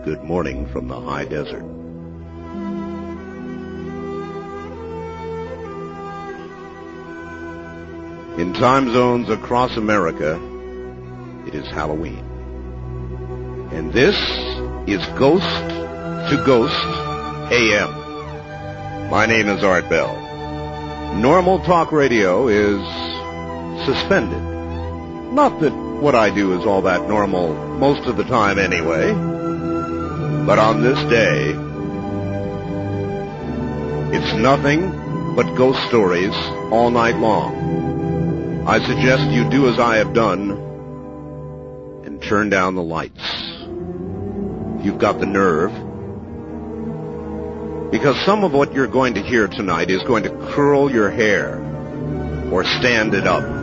Good morning from the high desert. In time zones across America, it is Halloween. And this is Ghost to Ghost AM. My name is Art Bell. Normal talk radio is suspended. Not that what I do is all that normal most of the time anyway. But on this day, it's nothing but ghost stories all night long. I suggest you do as I have done and turn down the lights. If you've got the nerve. Because some of what you're going to hear tonight is going to curl your hair or stand it up.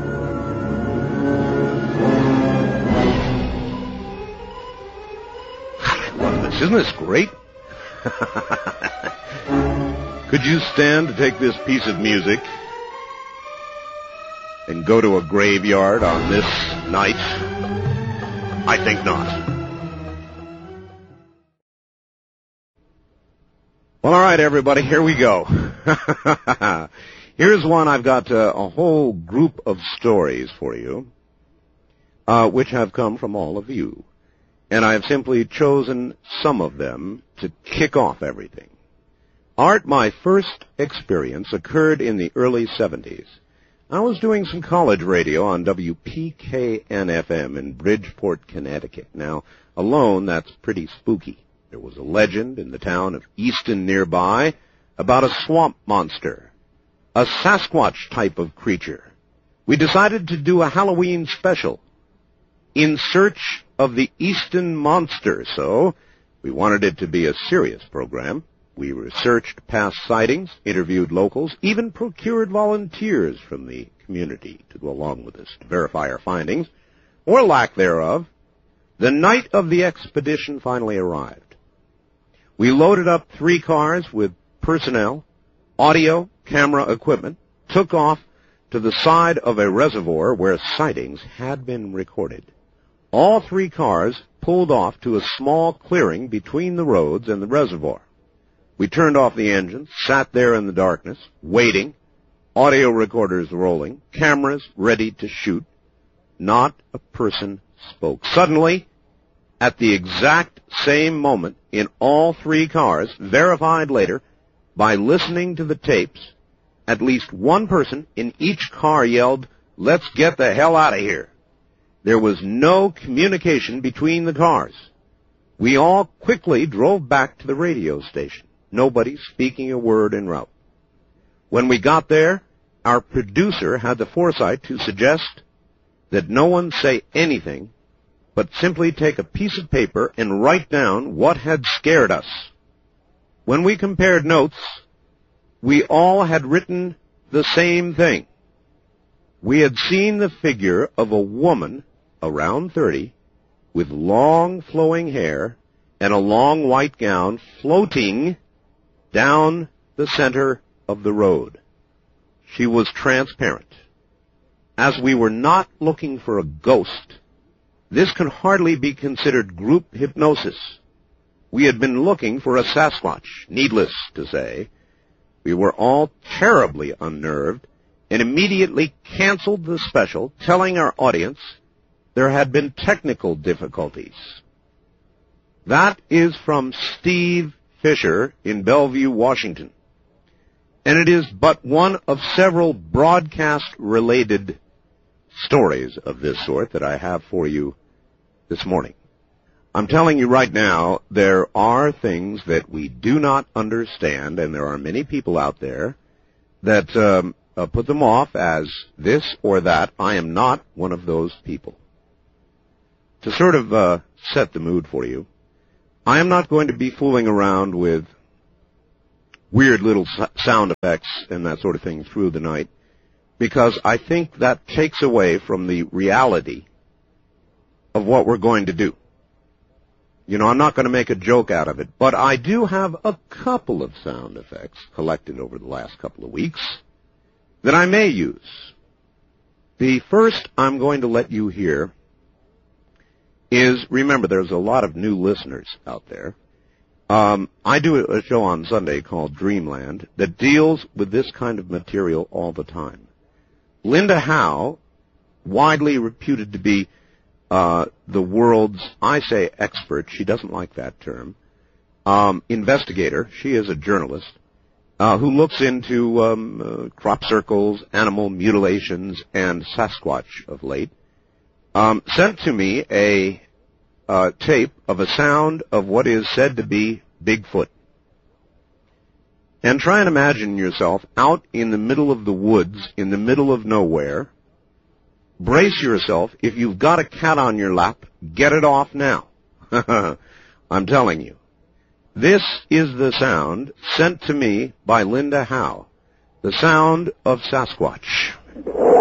Isn't this great? Could you stand to take this piece of music and go to a graveyard on this night? I think not. Well, all right, everybody, here we go. Here's one. I've got a whole group of stories for you, which have come from all of you. And I have simply chosen some of them to kick off everything. Art, my first experience occurred in the early 70s. I was doing some college radio on WPKN-FM in Bridgeport, Connecticut. Now, alone, that's pretty spooky. There was a legend in the town of Easton nearby about a swamp monster, a Sasquatch type of creature. We decided to do a Halloween special, In Search of the Easton Monster, so we wanted it to be a serious program. We researched past sightings, interviewed locals, even procured volunteers from the community to go along with us to verify our findings, or lack thereof. The night of the expedition finally arrived. We loaded up 3 cars with personnel, audio, camera equipment, took off to the side of a reservoir where sightings had been recorded. All 3 cars pulled off to a small clearing between the roads and the reservoir. We turned off the engines, sat there in the darkness, waiting, audio recorders rolling, cameras ready to shoot. Not a person spoke. Suddenly, at the exact same moment, in all 3 cars, verified later, by listening to the tapes, at least one person in each car yelled, "Let's get the hell out of here." There was no communication between the cars. We all quickly drove back to the radio station, nobody speaking a word en route. When we got there, our producer had the foresight to suggest that no one say anything, but simply take a piece of paper and write down what had scared us. When we compared notes, we all had written the same thing. We had seen the figure of a woman around 30, with long flowing hair and a long white gown floating down the center of the road. She was transparent. As we were not looking for a ghost, this can hardly be considered group hypnosis. We had been looking for a Sasquatch, needless to say. We were all terribly unnerved and immediately canceled the special, telling our audience there had been technical difficulties. That is from Steve Fisher in Bellevue, Washington. And it is but one of several broadcast-related stories of this sort that I have for you this morning. I'm telling you right now, there are things that we do not understand, and there are many people out there that put them off as this or that. I am not one of those people. To sort of set the mood for you, I am not going to be fooling around with weird little sound effects and that sort of thing through the night, because I think that takes away from the reality of what we're going to do. You know, I'm not going to make a joke out of it, but I do have a couple of sound effects collected over the last couple of weeks that I may use. The first I'm going to let you hear is, remember, there's a lot of new listeners out there. I do a show on Sunday called Dreamland that deals with this kind of material all the time. Linda Howe, widely reputed to be the world's, I say expert, she doesn't like that term, investigator, she is a journalist, who looks into crop circles, animal mutilations, and Sasquatch of late, sent to me a tape of a sound of what is said to be Bigfoot. And try and imagine yourself out in the middle of the woods, in the middle of nowhere. Brace yourself. If you've got a cat on your lap, get it off now. I'm telling you. This is the sound sent to me by Linda Howe. The sound of Sasquatch.